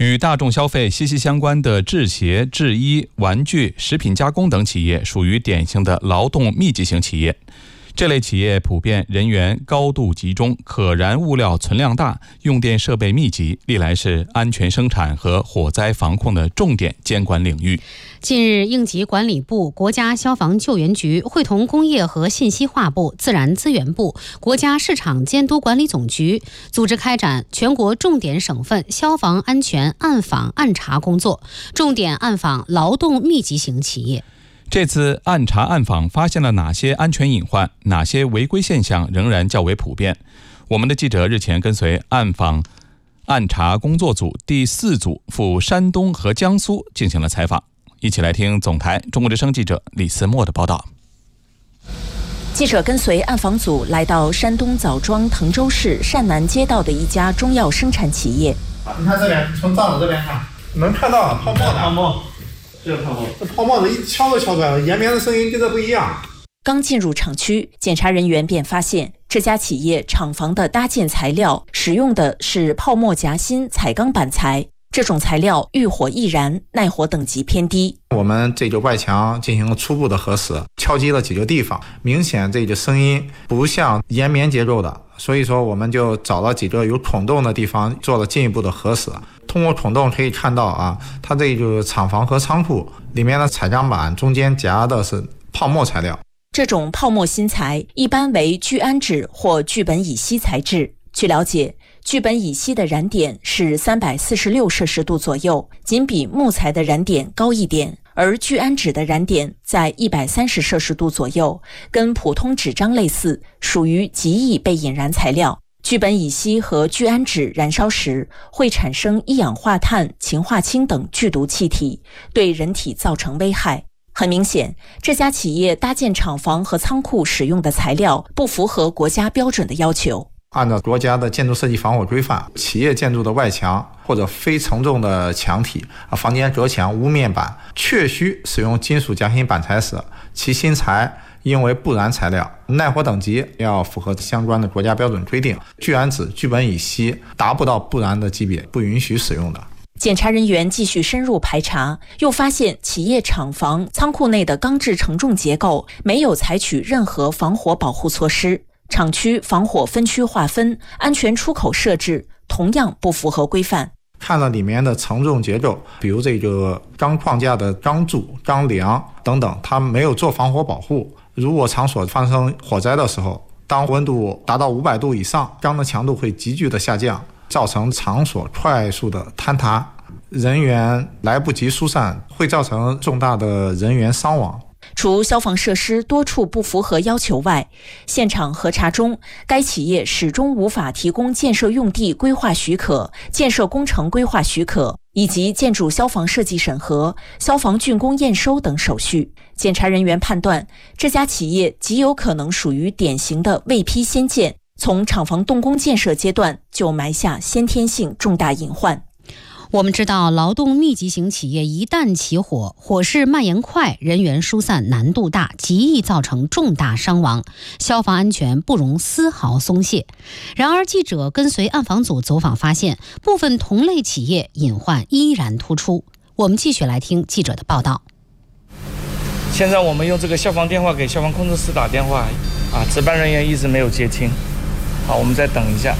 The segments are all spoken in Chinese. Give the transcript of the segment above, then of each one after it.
与大众消费息息相关的制鞋、制衣、玩具、食品加工等企业属于典型的劳动密集型企业。这类企业普遍人员高度集中，可燃物料存量大，用电设备密集，历来是安全生产和火灾防控的重点监管领域。 近日，应急管理部、国家消防救援局会同工业和信息化部、自然资源部、国家市场监督管理总局组织开展全国重点省份消防安全暗访暗查工作，重点暗访劳动密集型企业。 这次暗查暗访发现了哪些安全隐患？哪些违规现象仍然较为普遍？我们的记者日前跟随暗访暗查工作组第4组赴山东和江苏进行了采访，一起来听总台中国之声记者李思墨的报道。 记者跟随暗访组来到山东枣庄滕州市单南街道的一家中药生产企业。 你看这边，从帐子这边看，能看到泡沫。这泡沫一敲都敲出来了，延绵的声音跟这不一样。 刚进入厂区，检查人员便发现这家企业厂房的搭建材料使用的是泡沫夹心彩钢板材，这种材料遇火易燃，耐火等级偏低。 我们这个外墙进行了初步的核实，敲击了几个地方，明显这个声音不像延绵结构的，所以说我们就找了几个有孔洞的地方做了进一步的核实。通过孔洞可以看到它这个厂房和仓库里面的彩钢板中间夹的是泡沫材料。 这种泡沫芯材一般为聚氨酯或聚苯乙烯材质。据了解，聚苯乙烯的燃点是346摄氏度左右，仅比木材的燃点高一点，而聚氨酯的燃点在130摄氏度左右，跟普通纸张类似，属于极易被引燃材料。聚苯乙烯和聚氨酯燃烧时会产生一氧化碳、氰化氢等剧毒气体，对人体造成危害。很明显，这家企业搭建厂房和仓库使用的材料不符合国家标准的要求。 按照国家的建筑设计防火规范，企业建筑的外墙或者非承重的墙体、房间隔墙、屋面板确需使用金属夹心板材时，其芯材应为不燃材料，耐火等级要符合相关的国家标准规定。聚氨酯、聚苯乙烯达不到不燃的级别，不允许使用的。 检查人员继续深入排查，又发现企业厂房、仓库内的钢制承重结构没有采取任何防火保护措施，厂区防火分区划分、安全出口设置同样不符合规范。 看了里面的承重结构，比如这个钢框架的钢柱、钢梁等等，它没有做防火保护。如果场所发生火灾的时候，当温度达到500度以上，钢的强度会急剧的下降，造成场所快速的坍塌，人员来不及疏散，会造成重大的人员伤亡。 除消防设施多处不符合要求外，现场核查中，该企业始终无法提供建设用地规划许可、建设工程规划许可以及建筑消防设计审核、消防竣工验收等手续。检查人员判断，这家企业极有可能属于典型的未批先建，从厂房动工建设阶段就埋下先天性重大隐患。 我们知道，劳动密集型企业一旦起火，火势蔓延快，人员疏散难度大，极易造成重大伤亡，消防安全不容丝毫松懈。然而，记者跟随暗访组走访发现，部分同类企业隐患依然突出。我们继续来听记者的报道。 现在我们用这个消防电话给消防控制室打电话，值班人员一直没有接听。好，我们再等一下。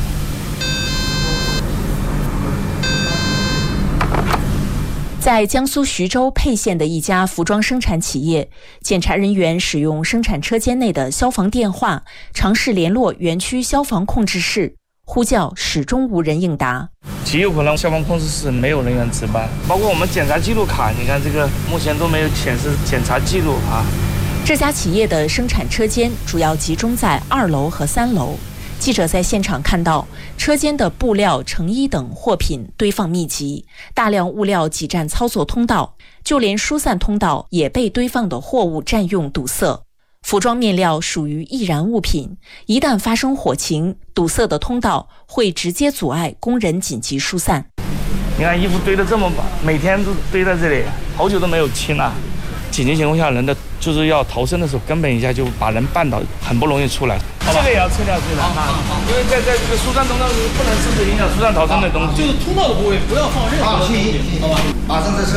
在江苏徐州沛县的一家服装生产企业，检查人员使用生产车间内的消防电话尝试联络园区消防控制室，呼叫始终无人应答。 极有可能消防控制室没有人员值班，包括我们检查记录卡，你看这个目前都没有显示检查记录这家企业的生产车间主要集中在2楼和3楼。记者在现场看到，车间的布料、成衣等货品堆放密集，大量物料挤占操作通道，就连疏散通道也被堆放的货物占用堵塞。服装面料属于易燃物品，一旦发生火情，堵塞的通道会直接阻碍工人紧急疏散。 你看衣服堆得这么满，每天都堆在这里，好久都没有清了。紧急情况下，人的就是要逃生的时候，根本一下就把人绊倒，很不容易出来。 这个也要撤掉去的因为在这个疏散通道是不能设置影响疏散逃生的东西。 就是通道的部位不要放任何的东西，好吧？马上再撤。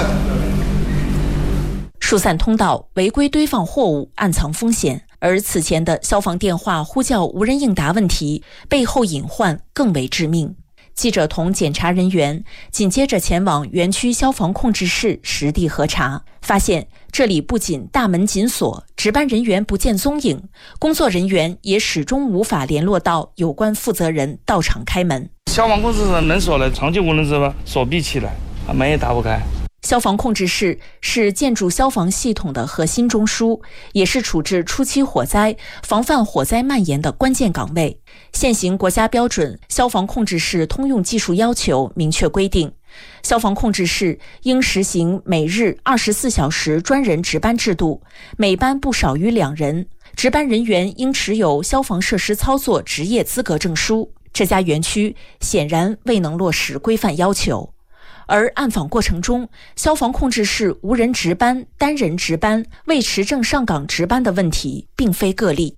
疏散通道违规堆放货物，暗藏风险。而此前的消防电话呼叫无人应答问题，背后隐患更为致命。记者同检查人员紧接着前往园区消防控制室实地核查，发现这里不仅大门紧锁，值班人员不见踪影，工作人员也始终无法联络到有关负责人到场开门。 消防控制室门锁了，长期无人值班，锁闭起来，门也打不开。 消防控制室是建筑消防系统的核心中枢，也是处置初期火灾、防范火灾蔓延的关键岗位。现行国家标准《消防控制室通用技术要求》明确规定，消防控制室应实行每日24小时专人值班制度，每班不少于2人，值班人员应持有消防设施操作执业资格证书。这家园区显然未能落实规范要求。而暗访过程中，消防控制室无人值班、单人值班、未持证上岗值班的问题并非个例。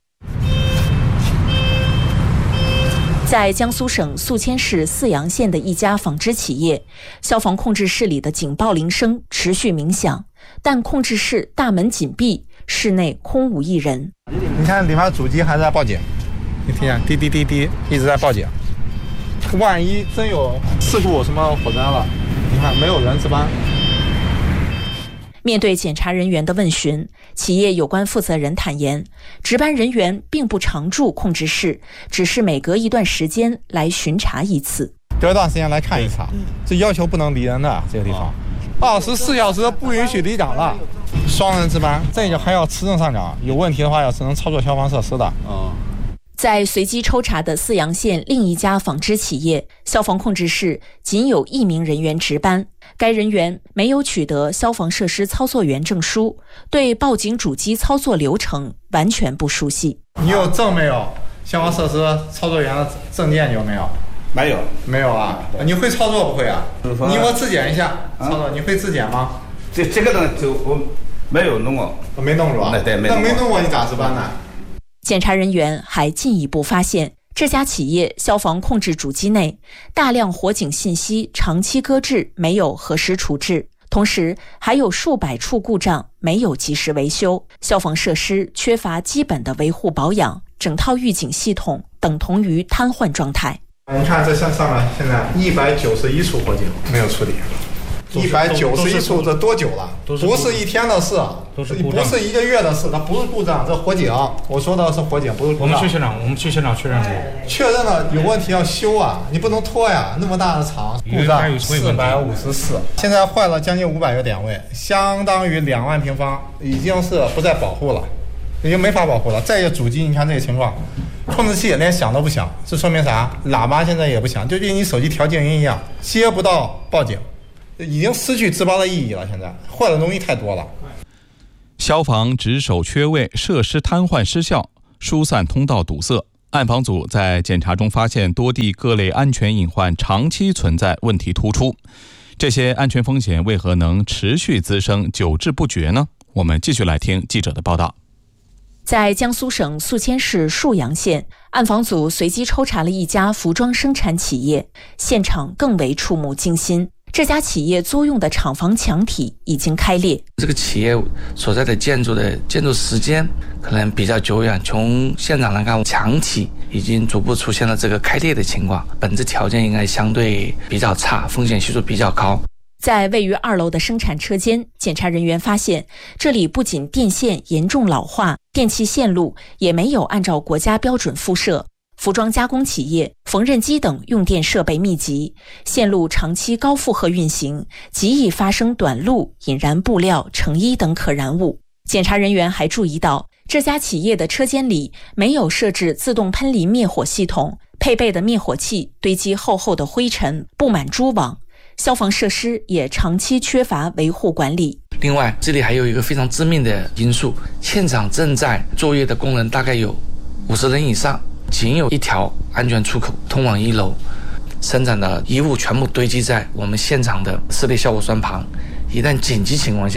在江苏省宿迁市泗阳县的一家纺织企业，消防控制室里的警报铃声持续鸣响，但控制室大门紧闭，室内空无一人。 你看里面主机还在报警，你听见滴滴滴滴一直在报警。万一真有事故什么火灾了，你看没有人值班。 面对检查人员的问询，企业有关负责人坦言，值班人员并不常驻控制室，只是每隔一段时间来巡查一次。 隔一段时间来看一次，这要求不能离人的这个地方，24小时不允许离岗了，双人值班，这个还要持证上岗，有问题的话要只能操作消防设施的。 在随机抽查的泗阳县另一家纺织企业，消防控制室仅有1名人员值班，该人员没有取得消防设施操作员证书，对报警主机操作流程完全不熟悉。 你有证没有？消防设施操作员的证件有没有？没有啊？你会操作不会啊？你给我质检一下操作，你会质检吗？ 这个呢，就我没有弄过， 没弄过。 对， 那没弄过你咋值班呢？ 检查人员还进一步发现，这家企业消防控制主机内大量火警信息长期搁置，没有核实处置，同时还有数百处故障没有及时维修，消防设施缺乏基本的维护保养，整套预警系统等同于瘫痪状态。 你看这上面现在191处火警没有处理，191处这多久了？不是1天的事，不是1个月的事，它不是故障，这火警。我说的是火警，不是故障。我们去现场确认过，确认了有问题要修啊，你不能拖呀，那么大的厂，故障454，现在坏了将近500个点位，相当于2万平方，已经是不再保护了，已经没法保护了。再一个主机，你看这个情况，控制器连响都不响，这说明啥？喇叭现在也不响，就跟你手机调静音一样，接不到报警。已经失去值班的意义了，现在坏的东西太多了。 消防值守缺位，设施瘫痪失效，疏散通道堵塞。暗访组在检查中发现多地各类安全隐患长期存在，问题突出。这些安全风险为何能持续滋生、久治不绝呢？我们继续来听记者的报道。 在江苏省宿迁市沭阳县，暗访组随机抽查了一家服装生产企业，现场更为触目惊心。这家企业租用的厂房墙体已经开裂。 这个企业所在的建筑时间可能比较久远，从现场来看，墙体已经逐步出现了这个开裂的情况，本质条件应该相对比较差，风险系数比较高。 在位于2楼的生产车间，检查人员发现，这里不仅电线严重老化，电气线路也没有按照国家标准敷设。服装加工企业、缝纫机等用电设备密集，线路长期高负荷运行，极易发生短路、引燃布料、成衣等可燃物。检查人员还注意到，这家企业的车间里没有设置自动喷淋灭火系统，配备的灭火器堆积厚厚的灰尘，布满蛛网，消防设施也长期缺乏维护管理。 另外，这里还有一个非常致命的因素，现场正在作业的工人大概有50人以上，仅有一条安全出口通往1楼，生产的衣物全部堆积在我们现场的室内消火栓旁，一旦紧急情况下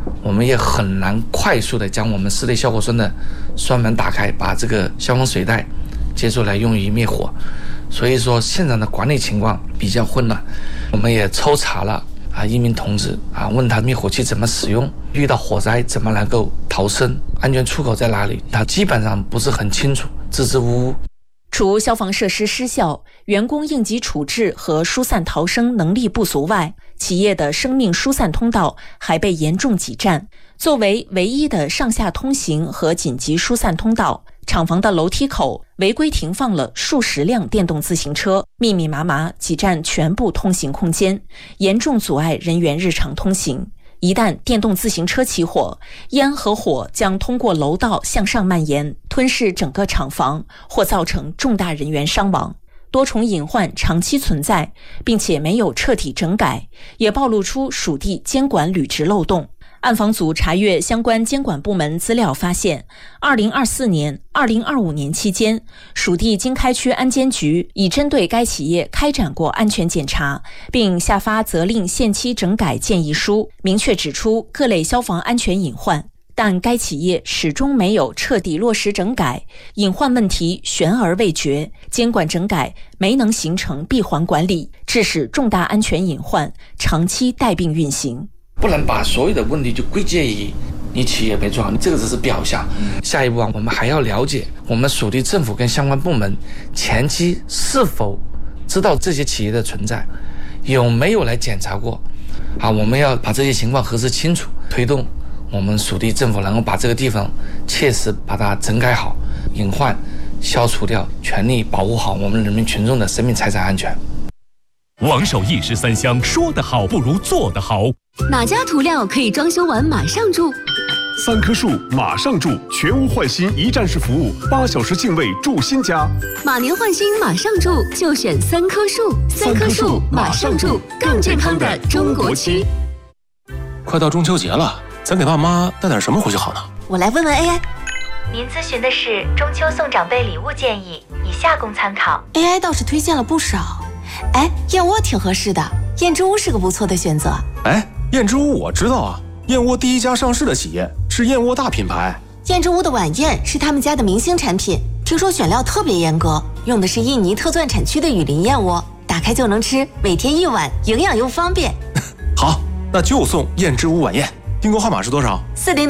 我们也很难快速的将我们室内消火栓的栓门打开，把这个消防水带接出来用于灭火。所以说现场的管理情况比较混乱。我们也抽查了一名同志问他灭火器怎么使用，遇到火灾怎么能够逃生，安全出口在哪里，他基本上不是很清楚，支支吾吾。 除消防设施失效、员工应急处置和疏散逃生能力不足外，企业的生命疏散通道还被严重挤占。作为唯一的上下通行和紧急疏散通道，厂房的楼梯口违规停放了数十辆电动自行车，密密麻麻挤占全部通行空间，严重阻碍人员日常通行。一旦电动自行车起火，烟和火将通过楼道向上蔓延，吞噬整个厂房，或造成重大人员伤亡。多重隐患长期存在，并且没有彻底整改，也暴露出属地监管履职漏洞。暗访组查阅相关监管部门资料发现，2024年、2025年期间，属地经开区安监局已针对该企业开展过安全检查，并下发责令限期整改建议书，明确指出各类消防安全隐患。但该企业始终没有彻底落实整改，隐患问题悬而未决，监管整改没能形成闭环管理，致使重大安全隐患长期带病运行。 不能把所有的问题就归结于你企业没做好，这个只是表象。下一步我们还要了解我们属地政府跟相关部门前期是否知道这些企业的存在，有没有来检查过我们要把这些情况核实清楚，推动我们属地政府能够把这个地方切实把它整改好，隐患消除掉，全力保护好我们人民群众的生命财产安全。 王守义13香，说得好不如做得好。 哪家涂料可以装修完马上住 ？3棵树马上住，全屋换新一站式服务，8小时净位住新家。 马年换新马上住，就选3棵树。3棵树马上住，更健康的中国区。 快到中秋节了，咱给爸妈带点什么回去好呢？ 我来问问 AI。 您咨询的是中秋送长辈礼物建议，以下供参考。 AI 倒是推荐了不少。燕窝挺合适的，燕之屋是个不错的选择。 燕之屋我知道啊，燕窝第一家上市的企业，是燕窝大品牌。 燕之屋的晚宴是他们家的明星产品，听说选料特别严格，用的是印尼特钻产区的雨林燕窝，打开就能吃，每天1碗，营养又方便。 好，那就送燕之屋晚宴。订购号码是多少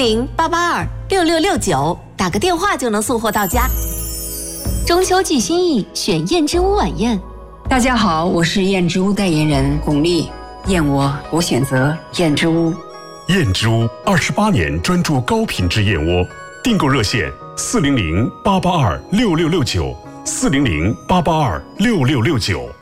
？400-882-6669，打个电话就能送货到家。 中秋寄心意，选燕之屋晚宴。 大家好，我是燕之屋代言人巩俐。燕窝，我选择燕之屋。 燕之屋28年专注高品质燕窝，订购热线400-882-6669，400-882-6669。